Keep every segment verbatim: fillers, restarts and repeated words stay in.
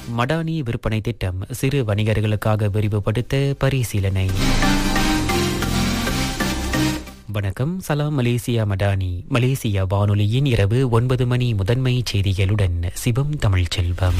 மடானி விற்பனை திட்டம் சிறு வணிகர்களுக்காக விரிவுபடுத்த பரிசீலனை. வணக்கம், சலாம் மலேசியா மடானி. மலேசியா வானொலியின் இரவு ஒன்பது மணி முதன்மை செய்திகளுடன் சிவம் தமிழ் செல்வம்.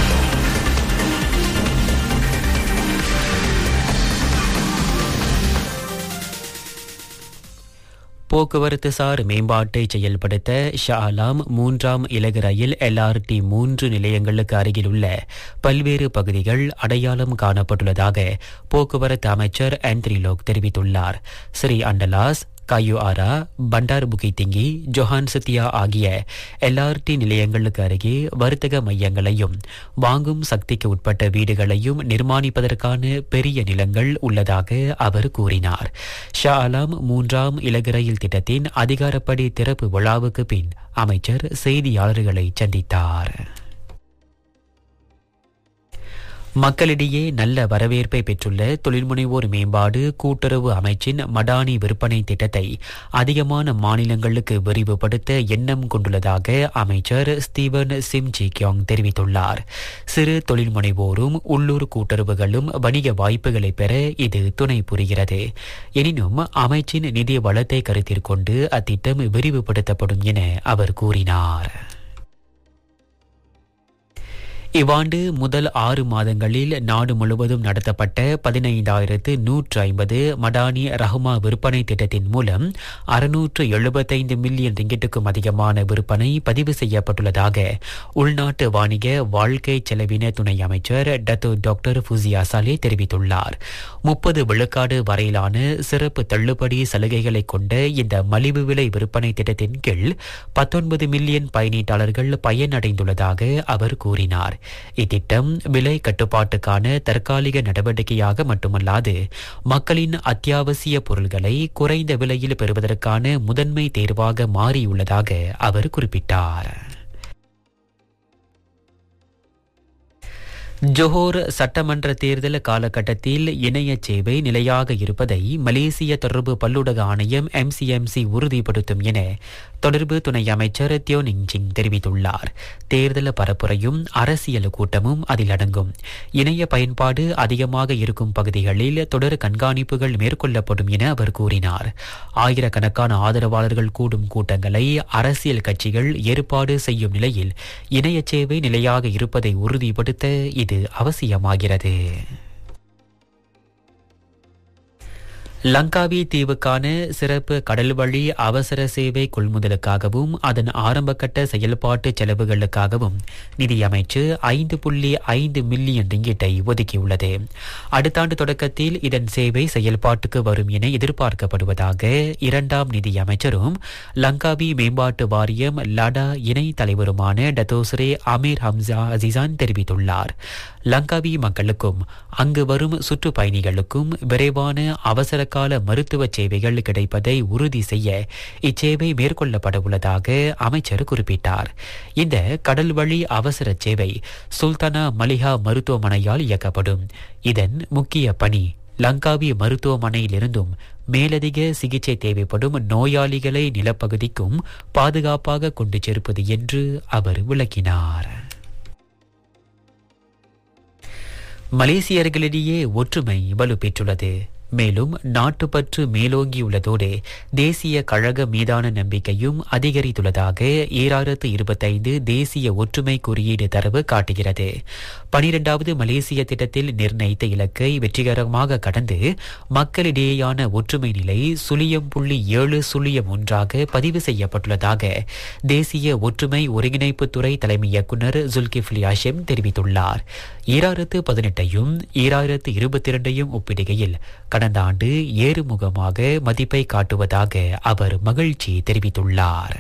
போக்குவரத்து சார் மேம்பாட்டை செயல்படுத்த ஷா ஆலம் மூன்றாம் இலகு ரயில் எல்ஆர்டி மூன்று நிலையங்களுக்கு அருகில் உள்ள பல்வேறு பகுதிகள் அடையாளம் காணப்பட்டுள்ளதாக போக்குவரத்து அமைச்சர் ஆண்ட்ரி லோக் தெரிவித்துள்ளார். ஸ்ரீ அண்டலாஸ், காயு ஆரா, பண்டார் புகித்திங்கி, ஜொஹான் சத்தியா ஆகிய எல்ஆர்டி நிலையங்களுக்கு அருகே வர்த்தக மையங்களையும் வாங்கும் சக்திக்கு உட்பட்ட வீடுகளையும் நிர்மாணிப்பதற்கான பெரிய நிலங்கள் உள்ளதாக அவர் கூறினார். ஷா ஆலம் மூன்றாம் இலகு ரயில் திட்டத்தின் அதிகாரப்படி திறப்பு விழாவுக்கு பின் அமைச்சர் செய்தியாளர்களை சந்தித்தார். மக்களிடையே நல்ல வரவேற்பை பெற்றுள்ள தொழில்முனைவோர் மேம்பாடு கூட்டுறவு அமைச்சின் மடானி விற்பனை திட்டத்தை அதிகமான மாநிலங்களுக்கு விரிவுபடுத்த எண்ணம் கொண்டுள்ளதாக அமைச்சர் ஸ்டீவன் சிம் ஜி கியோங் தெரிவித்துள்ளார். சிறு தொழில்முனைவோரும் உள்ளூர் கூட்டுறவுகளும் வணிக வாய்ப்புகளை பெற இது துணை புரிகிறது. எனினும் அமைச்சின் நிதி வளத்தை கருத்தில் கொண்டு அத்திட்டம் விரிவுபடுத்தப்படும் என அவர் கூறினார். இவ்வாண்டு முதல் ஆறு மாதங்களில் நாடு முழுவதும் நடத்தப்பட்ட பதினைந்தாயிரத்து நூற்று ஐம்பது மடானி ரஹ்மா விற்பனை திட்டத்தின் மூலம் அறுநூற்று எழுபத்தைந்து மில்லியன் ரிங்கிட்டுக்கும் அதிகமான விற்பனை பதிவு செய்யப்பட்டுள்ளதாக உள்நாட்டு வாணிக வாழ்க்கை செலவின துணை அமைச்சர் டத்து டாக்டர் ஃபுசியா சாலே தெரிவித்துள்ளார். முப்பது விழுக்காடு வரையிலான சிறப்பு தள்ளுபடி சலுகைகளை கொண்ட இந்த மலிவு விலை விற்பனை திட்டத்தின் கீழ் பத்தொன்பது மில்லியன் பயனீட்டாளர்கள் பயனடைந்துள்ளதாக அவர் கூறினார். இத்திட்டம் விலை கட்டுப்பாட்டுக்கான தற்காலிக நடவடிக்கையாக மட்டுமல்லாது மக்களின் அத்தியாவசிய பொருட்களை குறைந்த விலையில் பெறுவதற்கான முதன்மை தேர்வாக மாறியுள்ளதாக அவர் குறிப்பிட்டார். ஜோஹோர் சட்டமன்ற தேர்தல் காலகட்டத்தில் இணைய சேவை நிலையாக இருப்பதை மலேசிய தொடர்பு பல்லுலக ஆணையம் எம்சிஎம்சி உறுதிப்படுத்தும் என தொடர்பு துணை அமைச்சர் தியோ நிங்ஜிங் தெரிவித்துள்ளார். தேர்தல் பரப்புரையும் அரசியல் கூட்டமும் அதில் அடங்கும். இணைய பயன்பாடு அதிகமாக இருக்கும் பகுதிகளில் தொடர் கண்காணிப்புகள் மேற்கொள்ளப்படும் என அவர் கூறினார். ஆயிரக்கணக்கான ஆதரவாளர்கள் கூடும் கூட்டங்களை அரசியல் கட்சிகள் ஏற்பாடு செய்யும் நிலையில் இணைய சேவை நிலையாக இருப்பதை உறுதிப்படுத்த இது அவசியமாகிறது. லங்காவி தீவுக்கான சிறப்பு கடல்வழி அவசர சேவை கொள்முதலுக்காகவும் அதன் ஆரம்பகட்ட செயல்பாட்டு செலவுகளுக்காகவும் நிதியமைச்சு ஐந்து புள்ளி ஐந்து மில்லியன் ரிங்கிட்டை ஒதுக்கியுள்ளது. அடுத்த ஆண்டு தொடக்கத்தில் இதன் சேவை செயல்பாட்டுக்கு வரும் என எதிர்பார்க்கப்படுவதாக இரண்டாம் நிதியமைச்சரும் லங்காவி மேம்பாட்டு வாரியம் லடா இணை தலைவருமான டத்தோஸ்ரே அமீர் ஹம்சா அசிசான் தெரிவித்துள்ளார். லங்காவி மக்களுக்கும் அங்கு வரும் சுற்றுப்பயணிகளுக்கும் விரைவான அவசர கால மருத்துவ சேவைகள் கிடைப்பதை உறுதி செய்ய இச்சேவை மேற்கொள்ளப்பட உள்ளதாக அமைச்சர் குறிப்பிட்டார். இந்த கடல்வழி அவசர சேவை சுல்தானா மலிஹா மருத்துவமனையால் இயக்கப்படும். இதன் முக்கிய பணி லங்காவி மருத்துவமனையிலிருந்தும் மேலதிக சிகிச்சை தேவைப்படும் நோயாளிகளை நிலப்பகுதிக்கும் பாதுகாப்பாக கொண்டு சேர்ப்பது என்று அவர் விளக்கினார். மலேசியர்களிடையே ஒற்றுமை வலுப்பெற்றுள்ளது. மேலும் நாட்டுப்பற்று மேலோங்கியுள்ளதோடு தேசிய கழக மீதான நம்பிக்கையும் அதிகரித்துள்ளதாக ஈராயிரத்து இருபத்தைந்து தேசிய ஒற்றுமை குறியீடு தரவு காட்டுகிறது. பனிரெண்டாவது மலேசிய திட்டத்தில் நிர்ணயித்த இலக்கை வெற்றிகரமாக கடந்து மக்களிடையேயான ஒற்றுமை நிலை சுழியம் புள்ளி ஏழு சுழியம் ஒன்றாக பதிவு செய்யப்பட்டுள்ளதாக தேசிய ஒற்றுமை ஒருங்கிணைப்புத்துறை தலைமை இயக்குநர் ஜுல்கிஃப்லி ஹாஷிம் தெரிவித்துள்ளார். ஈராயிரத்து பதினெட்டையும் ஈராயிரத்து இருபத்தி இரண்டையும் ஒப்பிடுகையில் கடந்த ஆண்டு ஏறுமுகமாக மதிப்பை காட்டுவதாக அவர் மகிழ்ச்சி தெரிவித்துள்ளார்.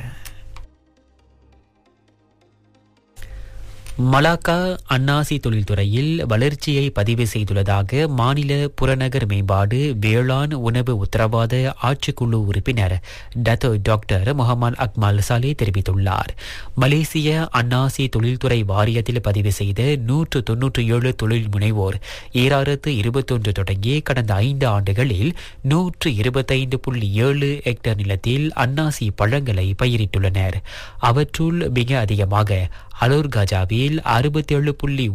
மலாக்கா அன்னாசி தொழில்துறையில் வளர்ச்சியை பதிவு செய்துள்ளதாக மாநில புறநகர் மேம்பாடு வேளாண் உணவு உத்தரவாத ஆட்சிக்குழு உறுப்பினர் டத்தோ டாக்டர் முகமது அக்மல் சாலே தெரிவித்துள்ளார். மலேசிய அன்னாசி தொழில்துறை வாரியத்தில் பதிவு செய்த நூற்று தொன்னூற்றி ஏழு தொழில் முனைவோர் ஈராயிரத்து இருபத்தொன்று தொடங்கி கடந்த ஐந்து ஆண்டுகளில் நூற்று இருபத்தைந்து புள்ளி ஏழு ஹெக்டேர் நிலத்தில் அன்னாசி பழங்களை பயிரிட்டுள்ளனர். அவற்றுள் மிக அதிகமாக அலோர் கஜாவில் அறுபத்தி ஏழு புள்ளி